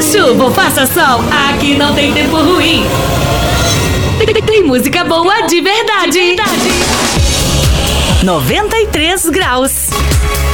chuva ou faça sol, aqui não tem tempo ruim. Tem música boa de verdade. 93 graus.